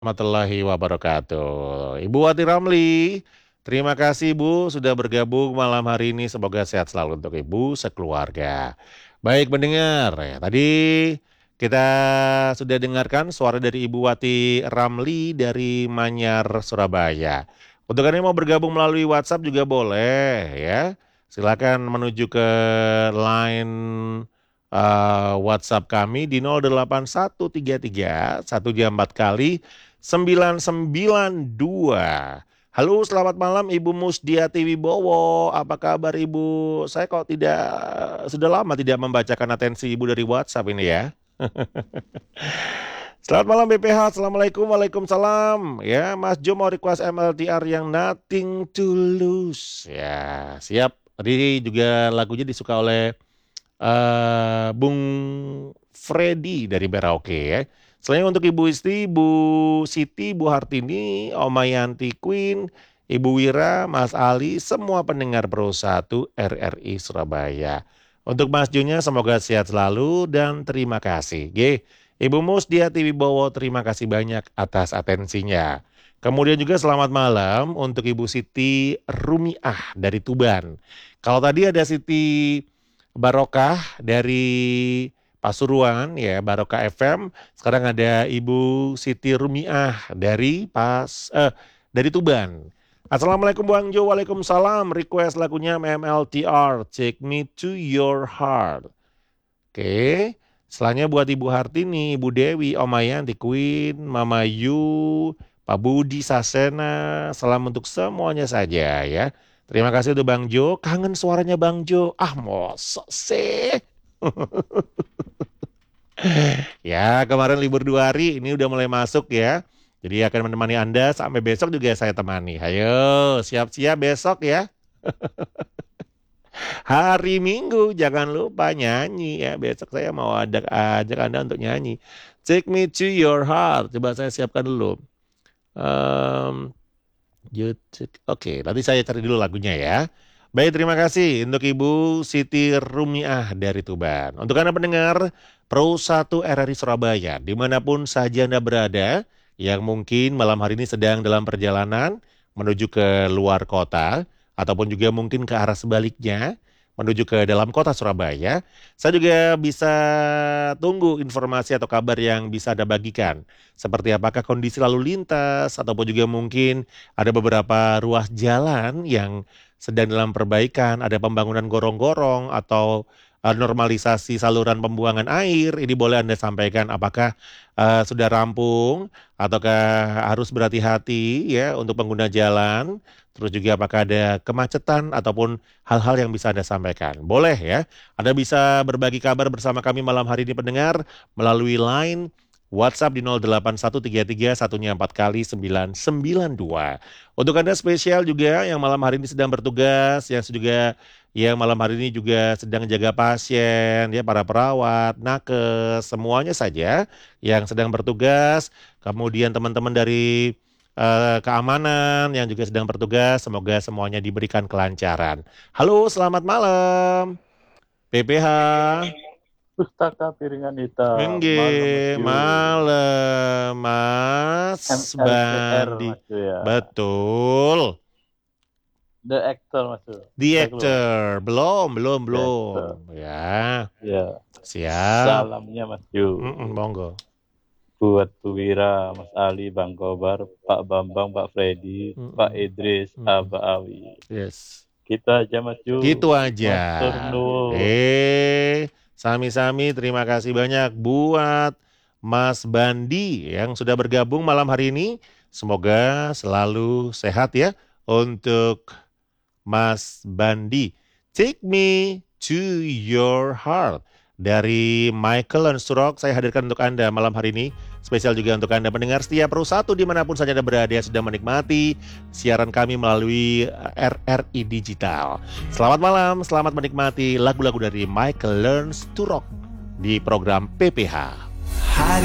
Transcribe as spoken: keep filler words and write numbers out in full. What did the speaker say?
Warahmatullahi wabarakatuh. Ibu Wati Ramli, terima kasih Bu sudah bergabung malam hari ini. Semoga sehat selalu untuk Ibu sekeluarga. Baik mendengar, ya, tadi kita sudah dengarkan suara dari Ibu Wati Ramli dari Manyar, Surabaya. Untuk Anda yang mau bergabung melalui WhatsApp juga boleh ya. Silakan menuju ke line uh, WhatsApp kami di nol delapan satu tiga tiga satu jam empat kali sembilan sembilan dua. Halo, selamat malam Ibu Musdiati Wibowo. Apa kabar Ibu? Saya kok tidak sudah lama tidak membacakan atensi Ibu dari WhatsApp ini ya. Selamat malam B P H. Assalamualaikum. Waalaikumsalam. Ya, Mas Jo mau request M L T R yang Nothing to Lose. Ya, siap. Tadi juga lagunya disuka oleh uh, Bung Freddy dari Merauke ya. Selain untuk Ibu Isti, Bu Siti, Bu Hartini, Oma Yanti Queen, Ibu Wira, Mas Ali, semua pendengar Pro satu R R I Surabaya. Untuk Mas Junya semoga sehat selalu dan terima kasih. G. Ibu Musdiati Wibowo, terima kasih banyak atas atensinya. Kemudian juga selamat malam untuk Ibu Siti Rumiah dari Tuban. Kalau tadi ada Siti Barokah dari Pasuruan ya, Barokah F M. Sekarang ada Ibu Siti Rumiah dari Pas eh dari Tuban. Assalamualaikum Bang Jo. Waalaikumsalam. Request lagunya M L T R, Take Me to Your Heart. Oke. Selanjutnya buat Ibu Hartini, Ibu Dewi, Om Ayanti Queen, Mama Yu, Pak Budi Sasena. Salam untuk semuanya saja ya. Terima kasih untuk Bang Jo. Kangen suaranya Bang Jo. Ah, mosok sih. Ya, kemarin libur dua hari, ini udah mulai masuk ya. Jadi akan menemani Anda sampai besok juga saya temani. Ayo, siap-siap besok ya. Hari Minggu, jangan lupa nyanyi ya. Besok saya mau ajak, ajak Anda untuk nyanyi. Take Me to Your Heart. Coba saya siapkan dulu. Um, Oke, okay, nanti saya cari dulu lagunya ya. Baik, terima kasih untuk Ibu Siti Rumiah dari Tuban. Untuk Anda pendengar Pro satu R R I Surabaya, dimanapun saja Anda berada, yang mungkin malam hari ini sedang dalam perjalanan menuju ke luar kota, ataupun juga mungkin ke arah sebaliknya, menuju ke dalam kota Surabaya, saya juga bisa tunggu informasi atau kabar yang bisa Anda bagikan. Seperti apakah kondisi lalu lintas, ataupun juga mungkin ada beberapa ruas jalan yang sedang dalam perbaikan, ada pembangunan gorong-gorong atau uh, normalisasi saluran pembuangan air. Ini boleh Anda sampaikan apakah uh, sudah rampung ataukah harus berhati-hati ya untuk pengguna jalan. Terus juga apakah ada kemacetan ataupun hal-hal yang bisa Anda sampaikan. Boleh ya, Anda bisa berbagi kabar bersama kami malam hari ini pendengar melalui line WhatsApp di nol delapan satu tiga tiga satunya empat kali sembilan sembilan dua. Untuk Anda spesial juga yang malam hari ini sedang bertugas, yang juga yang malam hari ini juga sedang jaga pasien, ya para perawat, nakes, semuanya saja yang sedang bertugas. Kemudian teman-teman dari uh, keamanan yang juga sedang bertugas, semoga semuanya diberikan kelancaran. Halo, selamat malam P P H. Pustaka Piringan Hitam, Mengge, malam malam Mas M L T R Bandi. Mas ya. Betul. The Actor Mas. The Actor. Belum, belum, belum. Ya. Ya. Siap. Salamnya Mas Yu. Mm-mm, monggo. Buat Bu Wira, Mas Ali, Bang Kobar, Pak Bambang, Pak Freddy, Mm-mm. Pak Idris, Mm-mm. Aba Awi. Yes. Kita aja Mas Yu. Gitu aja. Eh, sami-sami terima kasih banyak buat Mas Bandi yang sudah bergabung malam hari ini. Semoga selalu sehat ya untuk Mas Bandi. Take Me to Your Heart dari Michael Surok saya hadirkan untuk Anda malam hari ini. Spesial juga untuk Anda pendengar setia Pro satu dimanapun saja Anda berada yang sedang menikmati siaran kami melalui R R I Digital. Selamat malam, selamat menikmati lagu-lagu dari Michael Learns to Rock di program P P H.